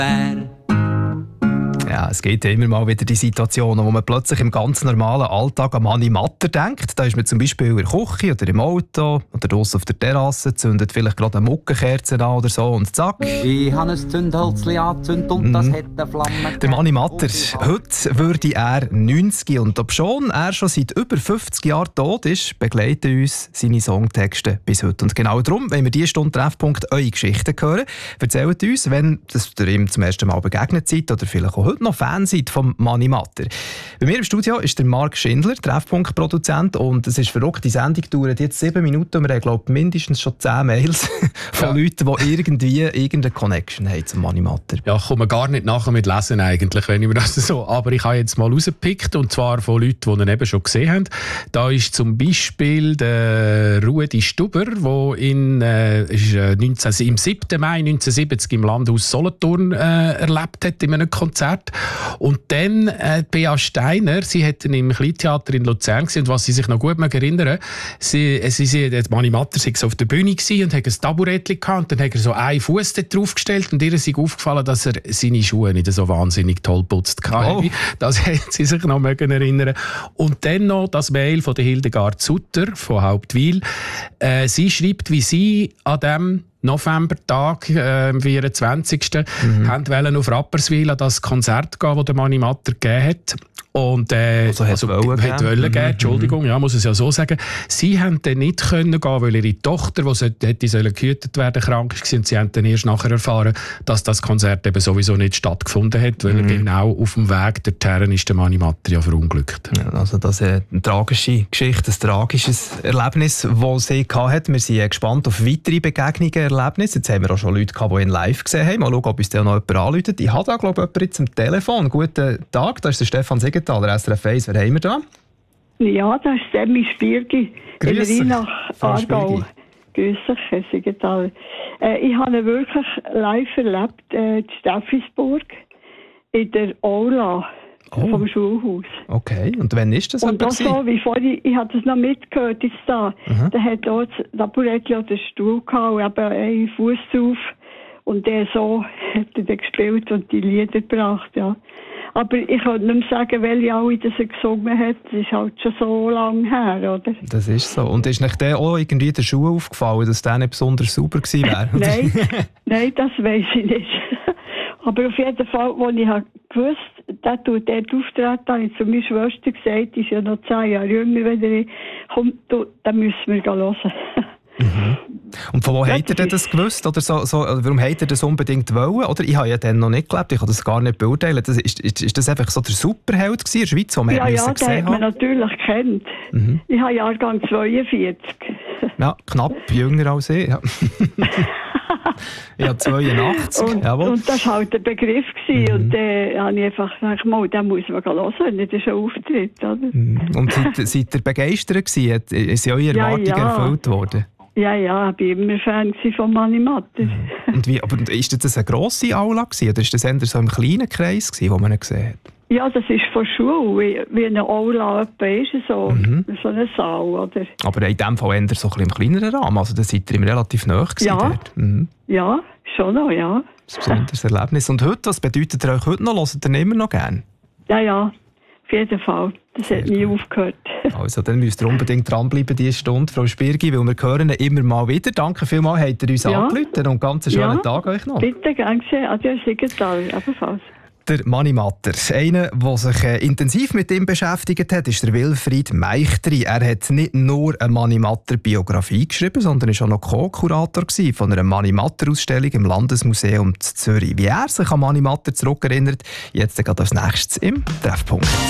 Ja, es gibt ja immer mal wieder die Situationen, wo man plötzlich im ganz normalen Alltag an Mani Matter denkt. Da ist man zum Beispiel in der Küche oder im Auto oder draussen auf der Terrasse, zündet vielleicht gerade eine Muckenkerze an oder so und zack. Ich habe ein Zündhölzchen angezündet und das hat eine Flamme. Der Mani Matter, heute würde er 90 und obschon er schon seit über 50 Jahren tot ist, begleiten uns seine Songtexte bis heute. Und genau darum, wenn wir diese Stunde Treffpunkt eure Geschichten hören, erzählt uns, wenn ihr ihm zum ersten Mal begegnet seid oder vielleicht auch heute noch Fan seid vom Mani Matter. Bei mir im Studio ist der Marc Schindler, Treffpunkt-Produzent, und es ist verrückt, die Sendung dauert jetzt 7 Minuten und wir haben, glaube ich, mindestens schon 10 Mails von Leuten, die irgendwie irgendeine Connection haben zum Mani Matter. Ja, ich komme gar nicht nachher mit Lesen eigentlich, wenn ich mir das so... Aber ich habe jetzt mal rausgepickt, und zwar von Leuten, die ihn eben schon gesehen haben. Da ist zum Beispiel der Rudi Stuber, der im 7. Mai 1970 im Landhaus Solothurn erlebt hat, in einem Konzert. Und dann Bea Steiner, sie hat ihn im Kleintheater in Luzern gesehen, und was sie sich noch gut erinnern, der Mani Matter war auf der Bühne und hat ein Taburettchen gehabt, und dann hat er so einen Fuß dort draufgestellt, und ihr ist aufgefallen, dass er seine Schuhe nicht so wahnsinnig toll putzt hatte. Oh. Das hat sie sich noch erinnern. Und dann noch das Mail von der Hildegard Sutter von Hauptwil. Sie schreibt, wie sie an dem Novembertag, am 24. wollten auf Rapperswil an das Konzert gehen, das der Mani Matter gegeben hat. Und wollen geben, Entschuldigung, ja, muss es ja so sagen. Sie haben dann nicht gehen, weil ihre Tochter, die hätte gehütet werden, krank war, und sie haben dann erst nachher erfahren, dass das Konzert eben sowieso nicht stattgefunden hat, weil er genau auf dem Weg dorthin ist der Mani Matter ja verunglückt. Ja, also das ist eine tragische Geschichte, ein tragisches Erlebnis, das sie hatte. Wir sind gespannt auf weitere Begegnungen, Erlebnisse. Jetzt haben wir auch schon Leute gehabt, die ihn live gesehen haben. Mal schauen, ob uns da noch jemand anruft. Ich habe da, glaube ich, jemanden jetzt am Telefon. Guten Tag, da ist der Stefan Siegenthaler, SRF 1. Wer haben wir da? Ja, das ist Emmi Spiergi, in nach Aargau. Grüß dich, Herr Siegenthaler. Ich habe ihn wirklich live erlebt, in Steffisburg, in der Aula vom Schulhaus. Okay, und wann ist das? Und auch so, wie vorhin, ich habe das noch mitgehört, jetzt da. Der hat auch das Taburettchen oder den Stuhl gehabt und eben einen Fuß drauf. Und der so hat er dann gespielt und die Lieder gebracht, ja. Aber ich kann nicht mehr sagen, welche alle das er gesungen hat. Das ist halt schon so lange her, oder? Das ist so. Und ist nicht der auch irgendwie in der Schuhe aufgefallen, dass der nicht besonders sauber gewesen wäre? Nein, das weiss ich nicht. Aber auf jeden Fall, als ich gewusst, der tut dort auftreten, habe ich zu meiner Schwester gesagt, die ist ja noch 10 Jahre jünger, wenn er kommt, dann müssen wir hören. Und von wo hat er denn das gewusst? Oder warum hat er das unbedingt wollen? Oder ich habe ja dann noch nicht gelebt, ich kann das gar nicht beurteilen. Ist das einfach so der Superheld in der Schweiz, den man gesehen hat? Ja, den hat man natürlich kennt. Ich habe Jahrgang 42. Ja, knapp jünger als ich. Ja. Ich habe 82. Und das war halt der Begriff. Und dann habe ich einfach gesagt, den muss man hören, wenn er schon auftritt. Oder? Und seid ihr begeistert gewesen? Sind eure Erwartungen erfüllt worden? Ja, ich war immer Fan von Mani Matter. Aber ist das eine grosse Aula gewesen, oder ist das eher so im kleinen Kreis gewesen, wo man ihn gesehen hat? Ja, das ist von Schule, wie eine Aula ist, so eine Saal, oder? Aber in diesem Fall eher so ein bisschen im kleineren Rahmen, also da seid ihr immer relativ nahe gewesen dort. Ja, schon noch, ja. Das ist ein besonderes Erlebnis. Und heute, was bedeutet ihr euch heute noch? Hört ihr ihn immer noch gerne? Ja, auf jeden Fall. Das hat nie aufgehört. Also, dann müsst ihr unbedingt dranbleiben diese Stunde, Frau Spiergi, weil wir hören ihn immer mal wieder. Danke vielmals, habt ihr uns angerufen und ganz einen schönen Tag euch noch. Bitte, gern geschehen. Adieu, Siegenthaler, ebenfalls. Der Mani Matter. Einer, der sich intensiv mit ihm beschäftigt hat, ist der Wilfried Meichtri. Er hat nicht nur eine Mani Matter Biografie geschrieben, sondern war auch noch Co-Kurator von einer Mani Matter Ausstellung im Landesmuseum Zürich. Wie er sich an Mani Matter zurückerinnert, jetzt gerade als nächstes im Treffpunkt.